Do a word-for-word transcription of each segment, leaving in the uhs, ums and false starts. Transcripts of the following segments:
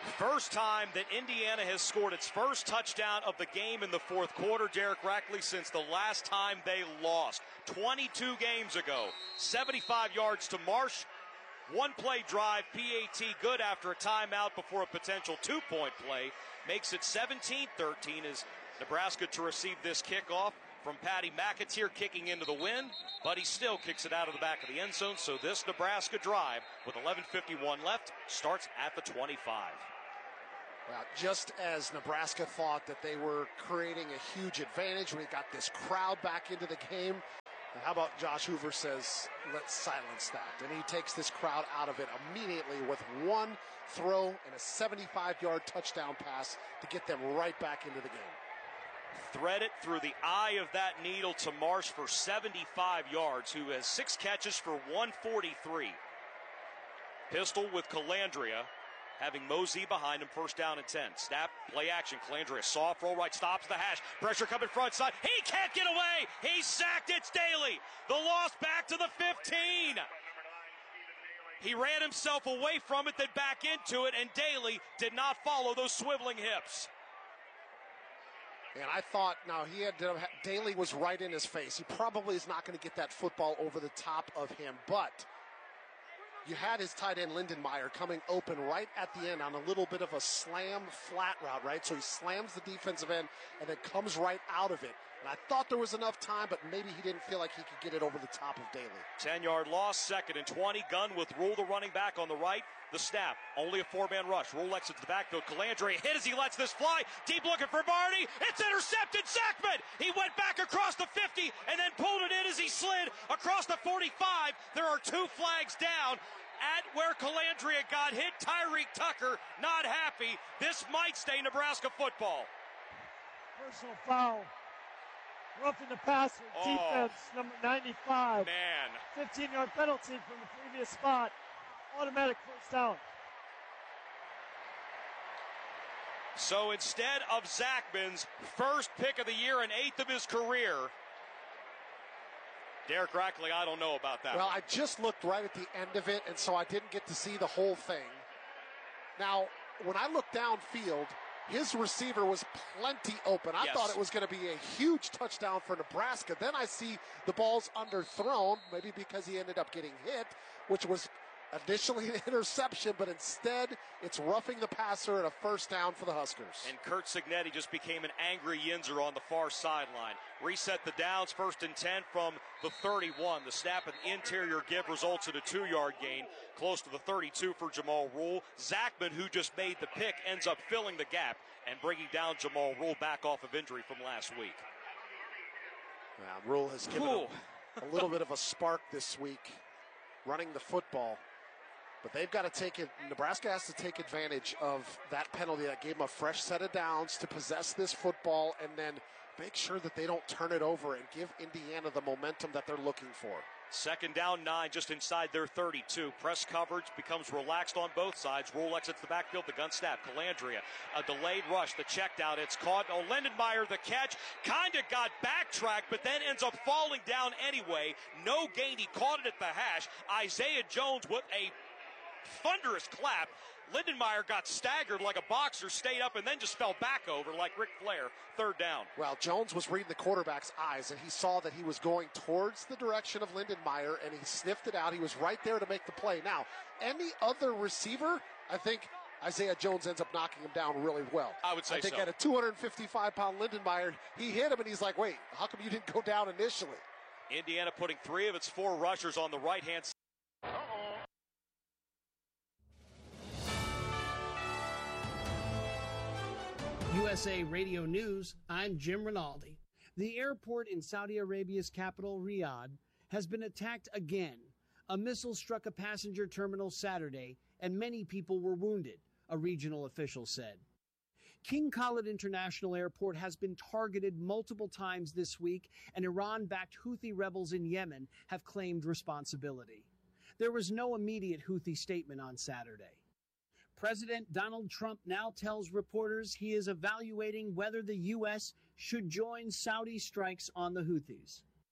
First time that Indiana has scored its first touchdown of the game in the fourth quarter, Derek Rackley, since the last time they lost. twenty-two games ago. seventy-five yards to Marsh. One play drive, P A T good after a timeout before a potential two-point play. Makes it seventeen thirteen as Nebraska to receive this kickoff from Patty McAteer, kicking into the wind, but he still kicks it out of the back of the end zone. So this Nebraska drive with eleven fifty-one left starts at the twenty-five. Well, just as Nebraska thought that they were creating a huge advantage when he got this crowd back into the game, and how about Josh Hoover says, let's silence that. And he takes this crowd out of it immediately with one throw and a seventy-five-yard touchdown pass to get them right back into the game. Thread it through the eye of that needle to Marsh for seventy-five yards, who has six catches for one forty-three. Pistol with Calandria, having Mosey behind him, first down and ten. Snap, play action. Calandria, soft roll right, stops the hash. Pressure coming front side. He can't get away. He's sacked. It's Daly. The loss back to the fifteen. He ran himself away from it, then back into it, and Daly did not follow those swiveling hips. And I thought, now he had to, Daly was right in his face. He probably is not going to get that football over the top of him, but you had his tight end Lindenmeyer coming open right at the end on a little bit of a slam flat route, right? So he slams the defensive end and then comes right out of it. And I thought there was enough time, but maybe he didn't feel like he could get it over the top of Daly. ten-yard loss, second and twenty. Gunn with Rule, the running back, on the right. The snap, only a four-man rush. Rule exits the backfield. Calandria hit as he lets this fly. Deep looking for Barney. It's intercepted. Zachman. He went back across the fifty and then pulled it in as he slid across the forty-five. There are two flags down at where Calandria got hit. Tyreek Tucker not happy. This might stay Nebraska football. Personal foul. Roughing the passer. Oh, defense, number ninety-five. Man. fifteen-yard penalty from the previous spot. Automatic first down. So instead of Zachman's first pick of the year and eighth of his career, Derek Rackley, I don't know about that. Well, one. I just looked right at the end of it, and so I didn't get to see the whole thing. Now, when I looked downfield, his receiver was plenty open. I yes. thought it was going to be a huge touchdown for Nebraska. Then I see the ball's underthrown, maybe because he ended up getting hit, which was initially an interception, but instead it's roughing the passer and a first down for the Huskers. And Kurt Signetti just became an angry Yinzer on the far sideline. Reset the downs, first and ten from the thirty-one. The snap and interior give results in a two-yard gain, close to the thirty-two for Jamal Rule. Zachman, who just made the pick, ends up filling the gap and bringing down Jamal Rule back off of injury from last week. Well, Rule has given him a little bit of a spark this week running the football. But they've got to take it. Nebraska has to take advantage of that penalty that gave them a fresh set of downs to possess this football and then make sure that they don't turn it over and give Indiana the momentum that they're looking for. Second down, nine, just inside their thirty-two. Press coverage becomes relaxed on both sides. Rule exits the backfield, the gun snap. Calandria, a delayed rush, the check down. It's caught. Oh, Lindenmeyer, the catch, kind of got backtracked, but then ends up falling down anyway. No gain. He caught it at the hash. Isaiah Jones with a thunderous clap. Lindenmeyer got staggered like a boxer, stayed up, and then just fell back over like Ric Flair. Third down. Well, Jones was reading the quarterback's eyes, and he saw that he was going towards the direction of Lindenmeyer, and he sniffed it out. He was right there to make the play. Now, any other receiver, I think Isaiah Jones ends up knocking him down really well. I would say so. I think so. at a two hundred fifty-five pound Lindenmeyer, he hit him, and he's like, wait, how come you didn't go down initially? Indiana putting three of its four rushers on the right-hand side. U S A Radio News, I'm Jim Rinaldi. The airport in Saudi Arabia's capital, Riyadh, has been attacked again. A missile struck a passenger terminal Saturday, and many people were wounded, a regional official said. King Khalid International Airport has been targeted multiple times this week, and Iran-backed Houthi rebels in Yemen have claimed responsibility. There was no immediate Houthi statement on Saturday. President Donald Trump now tells reporters he is evaluating whether the U S should join Saudi strikes on the Houthis.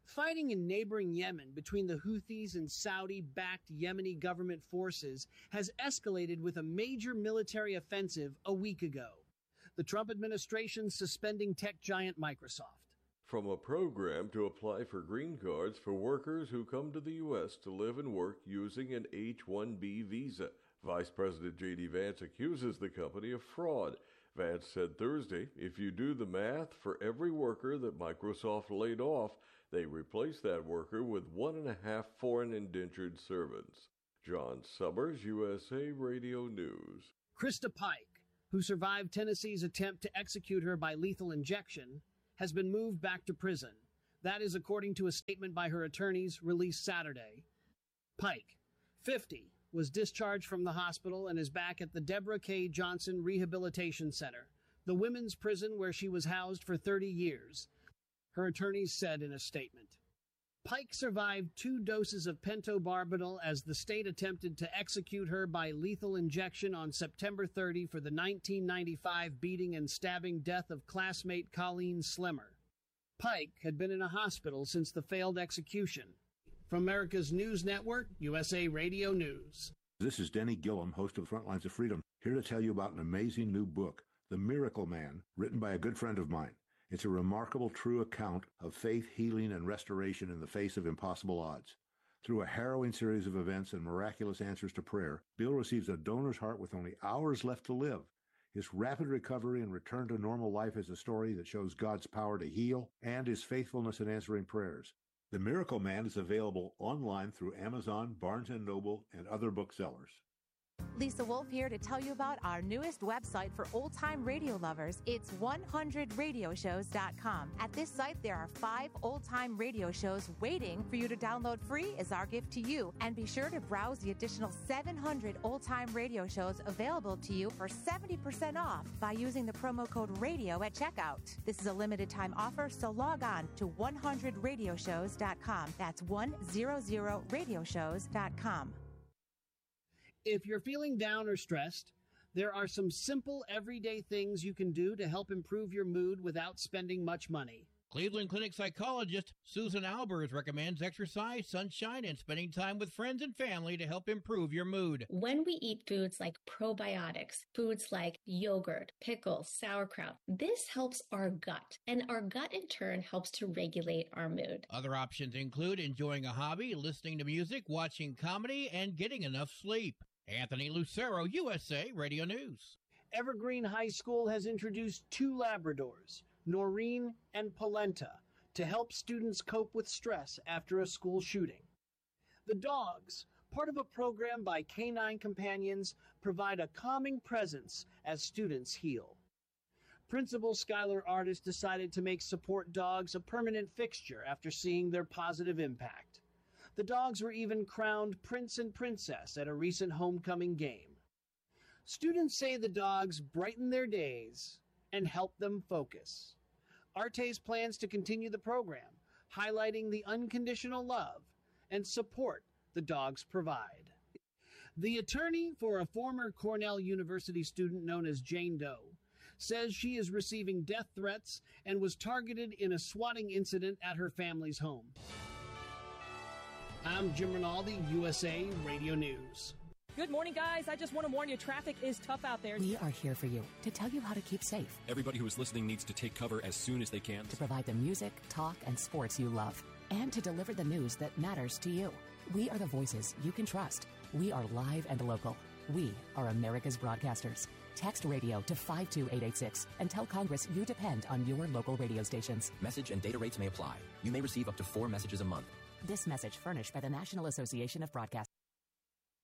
Fighting in neighboring Yemen between the Houthis and Saudi-backed Yemeni government forces has escalated with a major military offensive a week ago. The Trump administration suspending tech giant Microsoft. From a program to apply for green cards for workers who come to the U S to live and work using an H one B visa, Vice President J D Vance accuses the company of fraud. Vance said Thursday, if you do the math, for every worker that Microsoft laid off, they replaced that worker with one and a half foreign indentured servants. John Summers, U S A Radio News. Krista Pike, who survived Tennessee's attempt to execute her by lethal injection, has been moved back to prison. That is according to a statement by her attorneys released Saturday. Pike, fifty, was discharged from the hospital and is back at the Deborah K. Johnson Rehabilitation Center, the women's prison where she was housed for thirty years, her attorneys said in a statement. Pike survived two doses of pentobarbital as the state attempted to execute her by lethal injection on September thirtieth for the nineteen ninety-five beating and stabbing death of classmate Colleen Slimmer. Pike had been in a hospital since the failed execution. From America's News Network, U S A Radio News. This is Denny Gillum, host of Front Lines of Freedom, here to tell you about an amazing new book, The Miracle Man, written by a good friend of mine. It's a remarkable, true account of faith, healing, and restoration in the face of impossible odds. Through a harrowing series of events and miraculous answers to prayer, Bill receives a donor's heart with only hours left to live. His rapid recovery and return to normal life is a story that shows God's power to heal and his faithfulness in answering prayers. The Miracle Man is available online through Amazon, Barnes and Noble, and other booksellers. Lisa Wolf here to tell you about our newest website for old-time radio lovers. It's one hundred radio shows dot com. At this site, there are five old-time radio shows waiting for you to download free as our gift to you. And be sure to browse the additional seven hundred old-time radio shows available to you for seventy percent off by using the promo code RADIO at checkout. This is a limited-time offer, so log on to one hundred radio shows dot com. That's one hundred radio shows dot com. If you're feeling down or stressed, there are some simple everyday things you can do to help improve your mood without spending much money. Cleveland Clinic psychologist Susan Albers recommends exercise, sunshine, and spending time with friends and family to help improve your mood. When we eat foods like probiotics, foods like yogurt, pickles, sauerkraut, this helps our gut, and our gut in turn helps to regulate our mood. Other options include enjoying a hobby, listening to music, watching comedy, and getting enough sleep. Anthony Lucero, U S A Radio News. Evergreen High School has introduced two Labradors, Noreen and Polenta, to help students cope with stress after a school shooting. The dogs, part of a program by Canine Companions, provide a calming presence as students heal. Principal Skylar Artist decided to make support dogs a permanent fixture after seeing their positive impact. The dogs were even crowned Prince and Princess at a recent homecoming game. Students say the dogs brighten their days and help them focus. Artes plans to continue the program, highlighting the unconditional love and support the dogs provide. The attorney for a former Cornell University student known as Jane Doe says she is receiving death threats and was targeted in a swatting incident at her family's home. I'm Jim Rinaldi, U S A Radio News. Good morning, guys. I just want to warn you, traffic is tough out there. We are here for you to tell you how to keep safe. Everybody who is listening needs to take cover as soon as they can. To provide the music, talk, and sports you love. And to deliver the news that matters to you. We are the voices you can trust. We are live and local. We are America's broadcasters. Text radio to five two eight eight six and tell Congress you depend on your local radio stations. Message and data rates may apply. You may receive up to four messages a month. This message furnished by the National Association of Broadcasters.